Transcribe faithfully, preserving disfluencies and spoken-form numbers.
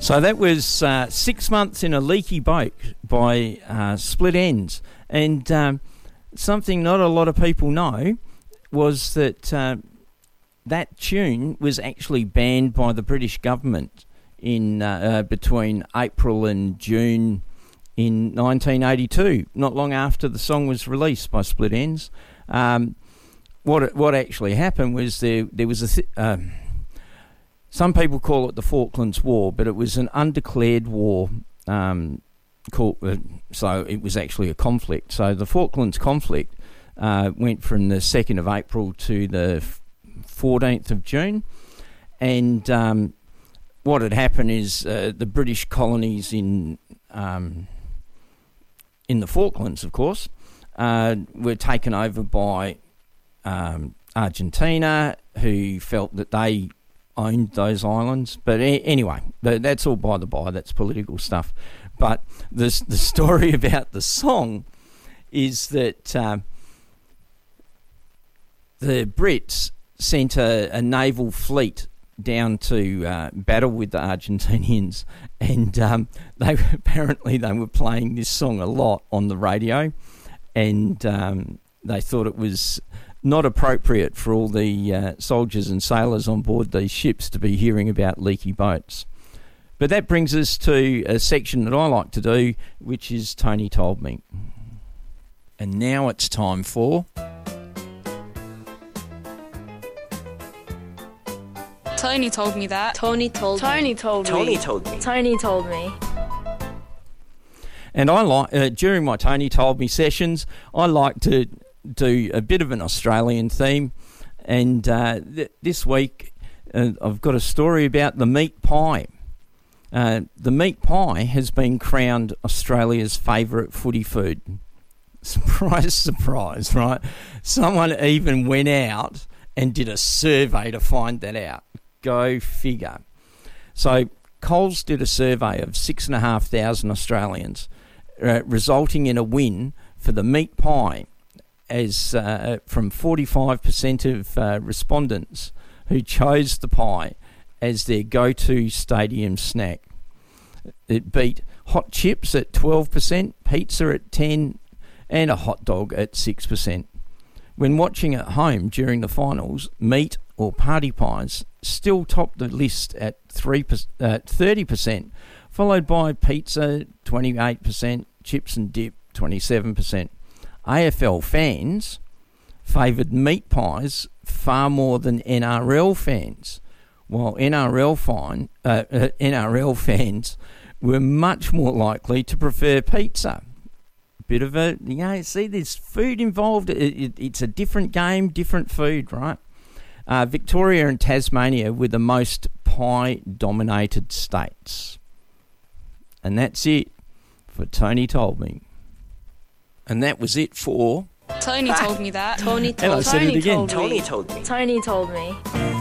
So that was uh, Six Months in a Leaky Boat by uh, Split Enz. And um, something not a lot of people know was that uh, that tune was actually banned by the British government in uh, uh, between April and June in nineteen eighty-two, not long after the song was released by Split Enz. Um, what what actually happened was there there was a... Th- uh, Some people call it the Falklands War, but it was an undeclared war. Um, called, uh, so it was actually a conflict. So the Falklands conflict uh, went from the second of April to the fourteenth of June. And um, what had happened is uh, the British colonies in um, in the Falklands, of course, uh, were taken over by um, Argentina, who felt that they owned those islands. But a- anyway, that's all by the by, that's political stuff. But the, the story about the song is that um, the Brits sent a, a naval fleet down to uh, battle with the Argentinians, and um, they apparently they were playing this song a lot on the radio, and um, they thought it was not appropriate for all the uh, soldiers and sailors on board these ships to be hearing about leaky boats. But that brings us to a section that I like to do, which is Tony Told Me. And now it's time for... Tony told me that. Tony told Tony me. told me. Tony told me. Tony told me. And I like, uh, during my Tony Told Me sessions, I like to do a bit of an Australian theme, and uh, th- this week uh, I've got a story about the meat pie. Uh, the meat pie has been crowned Australia's favourite footy food. Surprise, surprise, right? Someone even went out and did a survey to find that out. Go figure. So Coles did a survey of six and a half thousand Australians, uh, resulting in a win for the meat pie, as uh, from forty-five percent of uh, respondents who chose the pie as their go-to stadium snack. It beat hot chips at twelve percent, pizza at ten percent, and a hot dog at six percent. When watching at home during the finals, meat or party pies still topped the list at three uh, thirty percent, followed by pizza twenty-eight percent, chips and dip twenty-seven percent. A F L fans favoured meat pies far more than N R L fans, while N R L, fine, uh, uh, N R L fans were much more likely to prefer pizza. Bit of a, you know, see, there's food involved. It, it, it's a different game, different food, right? Uh, Victoria and Tasmania were the most pie-dominated states. And that's it for Tony Told Me. And that was it for... Tony told me that. Tony told And I said it again. Tony told me. Tony told me.